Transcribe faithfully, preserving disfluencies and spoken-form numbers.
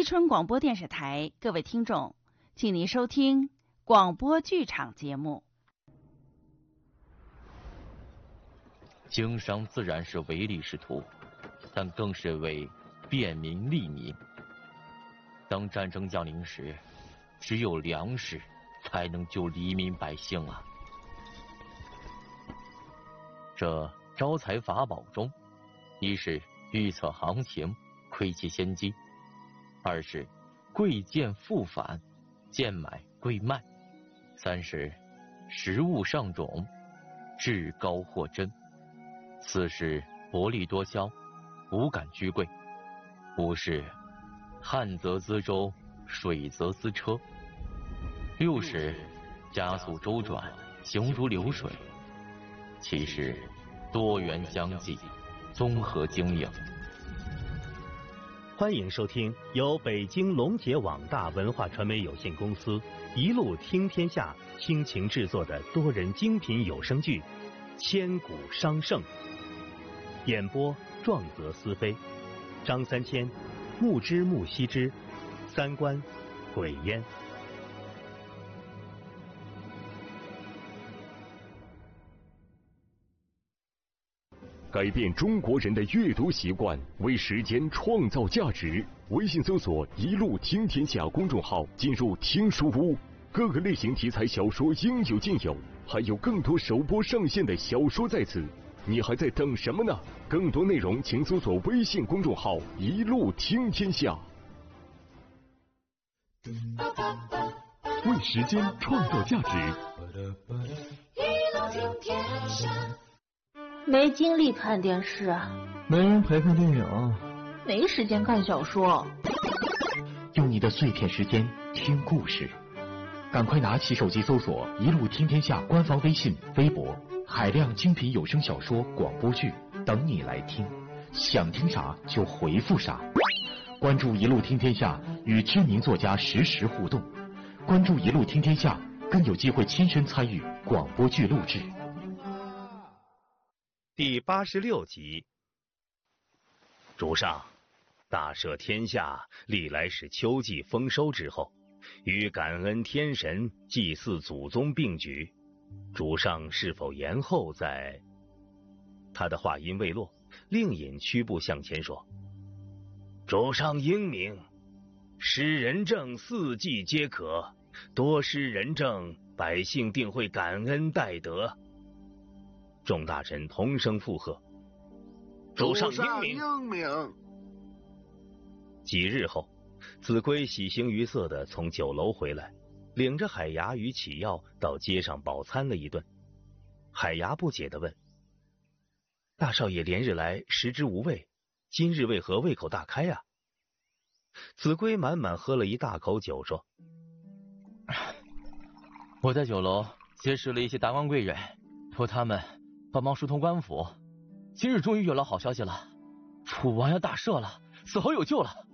伊春广播电视台，各位听众，请您收听广播剧场节目。 经商自然是唯利是图，但更是为便民利民。当战争降临时，只有粮食才能救黎民百姓啊！这招财法宝中，一是预测行情，窥其先机；二是贵贱复返，贱买贵卖；三是食物上种，至高货真；四是薄利多销，无感居贵；五是旱则资舟，水则资车；六是加速周转，行如流水；七是多元相济，综合经营。 欢迎收听由北京龙杰网大文化传媒有限公司一路听天下倾情制作的多人精品有声剧《千古商圣》，演播壮泽思飞，张三千、木之木西之，三观鬼烟。 改变中国人的阅读习惯，为时间创造价值。微信搜索“一路听天下”公众号，进入听书屋，各个类型题材小说应有尽有，还有更多首播上线的小说在此。你还在等什么呢？更多内容请搜索微信公众号“一路听天下”。为时间创造价值。 一路听天下。没精力看电视啊， 没人陪看电影， 没时间看小说。 用你的碎片时间听故事，赶快拿起手机搜索“一路听天下”官方微信、微博，海量精品有声小说、广播剧等你来听，想听啥就回复啥。关注“一路听天下”，与知名作家实时互动。关注“一路听天下”，更有机会亲身参与广播剧录制。 第八十六集。主上，大赦天下历来是秋季丰收之后，与感恩天神、祭祀祖宗并举。主上是否延后在？他的话音未落，令尹屈步向前说：“主上英明，施仁政四季皆可，多施仁政，百姓定会感恩戴德。”众大臣同声附和：“主上英明。”英明。几日后，子规喜形于色地从酒楼回来，领着海牙与启耀到街上饱餐了一顿。海牙不解地问：“大少爷连日来食之无味，今日为何胃口大开啊？”子规满满喝了一大口酒，说：“ 我在酒楼结识了一些达官贵人，托他们帮忙疏通官府，今日终于有了好消息了，楚王要大赦了，死后有救了。”